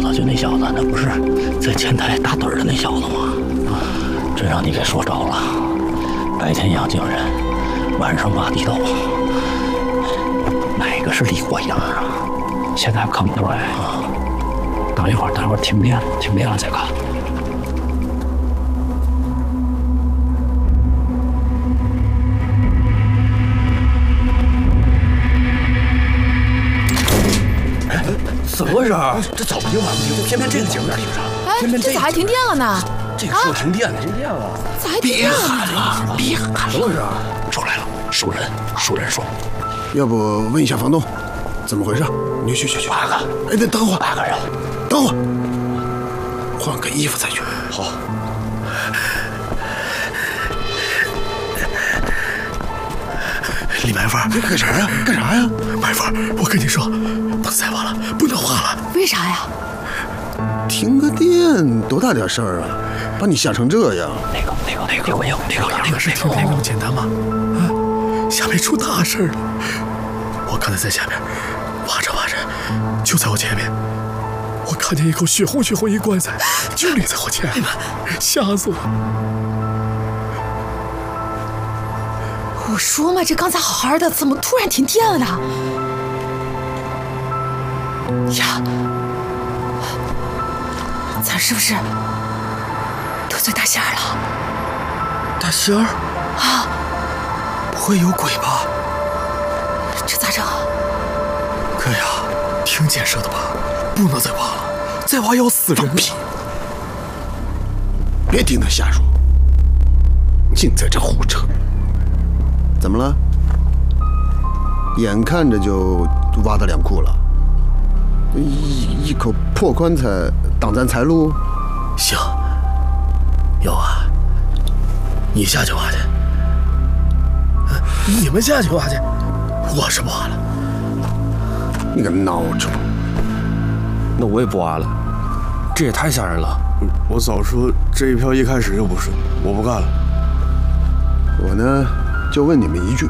子，就那小子，那不是在前台打盹的那小子吗？真让你给说着了。白天养精神，晚上挖地道，哪个是李国英啊？ 现在看不出来。等一会儿停电了再看。 怎么回事？这早不停晚不停，偏偏这个节骨眼停上。 哎，这咋还停电了呢？ 这个说停电了，停电了。 咋还停电了？ 别喊了！怎么回事？出来了，熟人说。 要不问一下房东，怎么回事？你去。 8个。 哎，那等会儿。 8个人。 等会儿，换个衣服再去。 好。李白凤， 你干啥呀？ 白凤，我跟你说，不再挖了，不能挖了。 为啥呀？ 停个电多大点事儿啊，把你吓成这样。 那个是停电那么简单吗？啊，下面出大事了。我刚才在下面挖着，就在我前面，我看见一口血红一棺材，就立在我前面，吓死我！ 我说嘛，这刚才好好的，怎么突然停电了呢？呀，咱是不是得罪大仙儿了？ 大仙儿啊， 不会有鬼吧？ 这咋整啊？ 哥呀，听见说的吧，不能再挖了，再挖要死人！ 屁！别听他瞎说，净在这胡扯。怎么了？眼看着就挖到2库了，一口破棺材挡咱财路。 行，有啊，你下去挖去，你们下去挖去，我是不挖了。 你个孬种！ 那我也不挖了，这也太吓人了。 我早说这一票一开始就不是，我不干了。 我呢，就问你们一句：